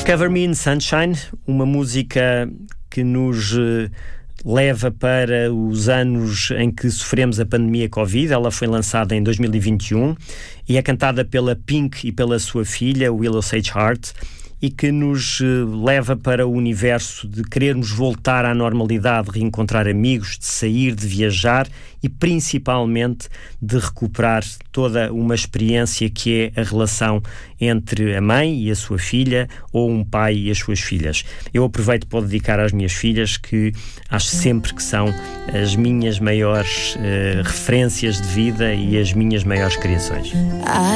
Cover Me in Sunshine, uma música que nos leva para os anos em que sofremos a pandemia Covid. Ela foi lançada em 2021 e é cantada pela Pink e pela sua filha, Willow Sage Hart, e que nos leva para o universo de querermos voltar à normalidade, de reencontrar amigos, de sair, de viajar e principalmente de recuperar toda uma experiência que é a relação entre a mãe e a sua filha ou um pai e as suas filhas. Eu aproveito para dedicar às minhas filhas, que acho sempre que são as minhas maiores referências de vida e as minhas maiores criações.